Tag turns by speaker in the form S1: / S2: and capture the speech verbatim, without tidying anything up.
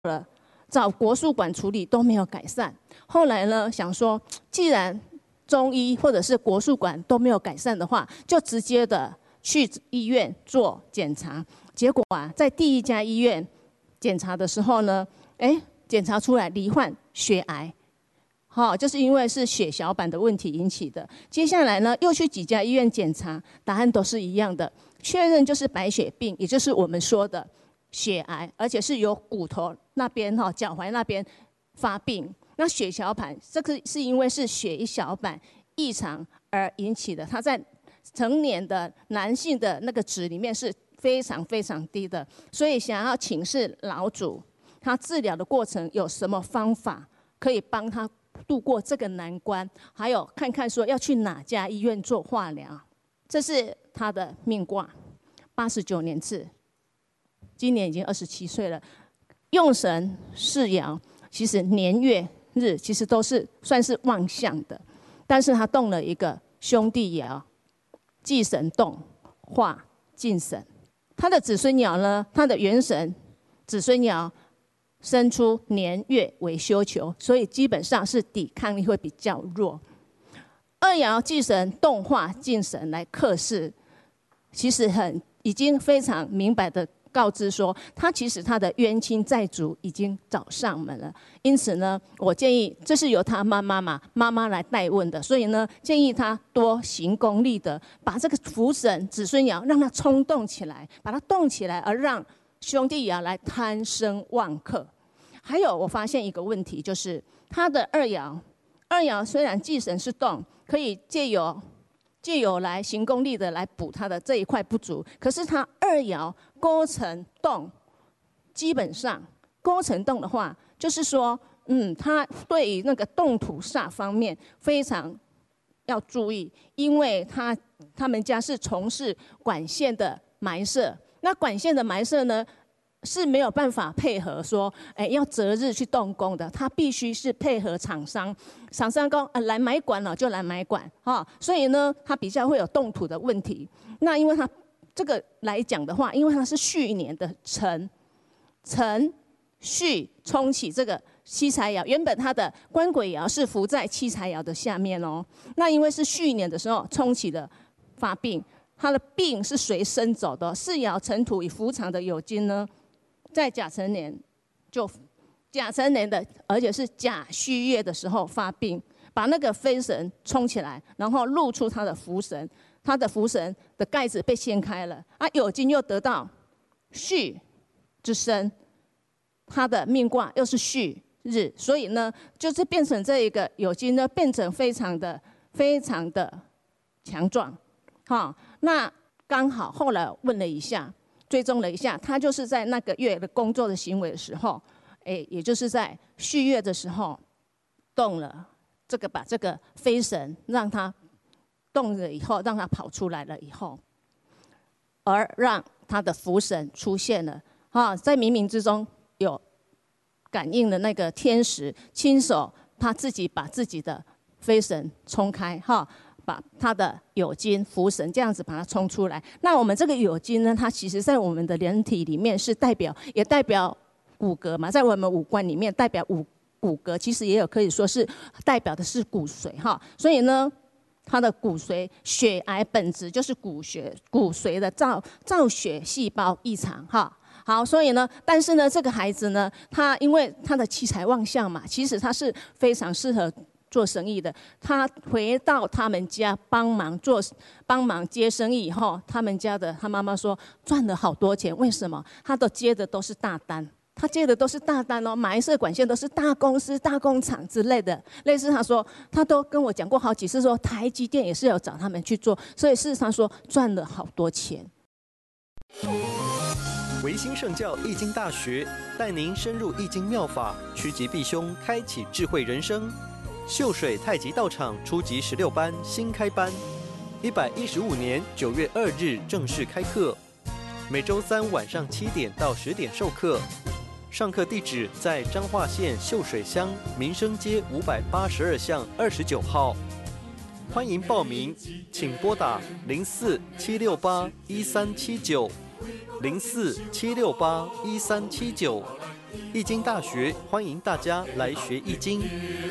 S1: 了，找国术馆处理都没有改善。后来呢，想说既然中医或者是国术馆都没有改善的话，就直接的去医院做检查。结果啊，在第一家医院检查的时候呢，哎，检查出来罹患血癌。 好、哦，就是因为是血小板的问题引起的。接下来呢，又去几家医院检查，答案都是一样的，确认就是白血病，也就是我们说的血癌，而且是由骨头那边哈、脚踝那边发病。那血小板这个是因为是血小板异常而引起的，它在成年的男性的那个值里面是非常非常低的，所以想要请示老主，他治疗的过程有什么方法可以帮他 度过这个难关，还有看看说要去哪家医院做化疗。这是他的命卦，八十九年次，今年已经二十七岁了。用神世爻，其实年月日其实都是算是旺相的，但是他动了一个兄弟爻，忌神动，化进神。他的子孙爻呢，他的元神子孙爻 生出年月为休囚，所以基本上是抵抗力会比较弱。二爻忌神动化进神来克世，其实很已经非常明白的告知说，他其实他的冤亲债主已经找上门了。因此呢，我建议这是由他妈妈嘛妈妈来代问的，所以呢，建议他多行功立德，把这个福神子孙爻让它冲动起来，把它动起来，而让 兄弟爻来贪生旺克。还有，我发现一个问题，就是他的二爻，二爻虽然忌神是动，可以借由借由来行功立德来补他的这一块不足，可是他二爻勾成动，基本上勾成动的话，就是说，嗯，他对于那个动土煞方面非常要注意，因为他他们家是从事管线的埋设。 那管线的埋设呢，是没有办法配合说，哎，要择日去动工的，它必须是配合厂商，厂商说呃来买管了就来买管哈、哦，所以呢，它比较会有动土的问题。那因为它这个来讲的话，因为它是戌年的辰，辰戌冲起这个七财爻，原本它的官鬼爻是伏在七财爻的下面哦，那因为是戌年的时候冲起的发病。 他的病是随身走的，四爻辰土与伏藏的酉金呢，在甲辰年就甲辰年的，而且是甲戌月的时候发病，把那个飞神冲起来，然后露出他的福神，他的福神的盖子被掀开了，啊，酉金又得到戌之身，他的命卦又是戌日，所以呢，就是变成这一个酉金呢，变成非常的非常的强壮。 好，那刚好后来问了一下，追踪了一下，他就是在那个月的工作的行为的时候，哎，也就是在戌月的时候动了这个，把这个飞神让他动了以后，让他跑出来了以后，而让他的福神出现了。哈，在冥冥之中有感应的那个天使，亲手他自己把自己的飞神冲开，哈。 把他的酉金、福神这样子把它冲出来。那我们这个酉金呢，它其实在我们的人体里面是代表，也代表骨骼嘛，在我们五官里面代表五骨骼，其实也有可以说是代表的是骨髓哈。所以呢，它的骨髓血癌本质就是骨血骨髓的造造血细胞异常哈。好，所以呢，但是呢，这个孩子呢，他因为他的七财旺相嘛，其实他是非常适合 做生意的，他回到他们家帮忙做、帮忙接生意以后，他们家的他妈妈说赚了好多钱。为什么？他都接的都是大单，他接的都是大单哦，埋设管线都是大公司、大工厂之类的。类似他说，他都跟我讲过好几次说，台积电也是有找他们去做，所以事实上说赚了好多钱。
S2: 维新圣教易经大学带您深入易经妙法，趋吉避凶，开启智慧人生。 秀水太极道场初级十六班新开班，一百一十五年九月二日正式开课，每周三晚上七点到十点授课。上课地址在彰化县秀水乡民生街五百八十二巷二十九号。欢迎报名，请拨打零四七六八一三七九零四七六八一三七九。 易经大学欢迎大家来学易经。